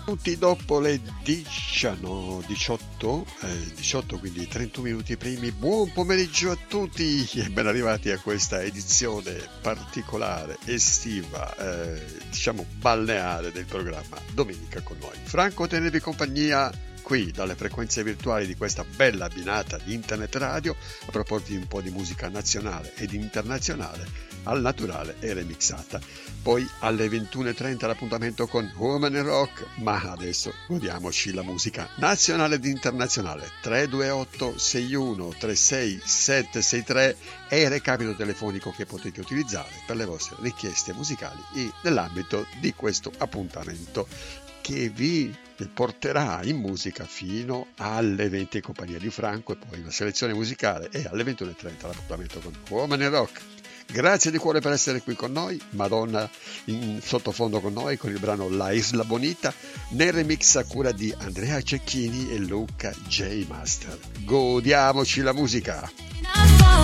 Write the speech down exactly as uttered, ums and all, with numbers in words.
Minuti dopo le diciannove, diciotto, eh, diciotto, quindi trentuno minuti primi. Buon pomeriggio a tutti e ben arrivati a questa edizione particolare, estiva, eh, diciamo balneare del programma Domenica con noi. Franco, tenevi compagnia qui dalle frequenze virtuali di questa bella abbinata di internet radio a proporti un po' di musica nazionale ed internazionale al naturale e remixata. Poi alle ventuno e trenta l'appuntamento con Woman in Rock, ma adesso godiamoci la musica nazionale ed internazionale. Tre due otto sei uno tre sei sette sei tre è il recapito telefonico che potete utilizzare per le vostre richieste musicali e nell'ambito di questo appuntamento che vi porterà in musica fino alle venti in compagnia di Franco e poi una selezione musicale e alle ventuno e trenta l'appuntamento con Woman in Rock. Grazie di cuore per essere qui con noi, Madonna in sottofondo con noi con il brano La Isla Bonita nel remix a cura di Andrea Cecchini e Luca J. Master. Godiamoci la musica!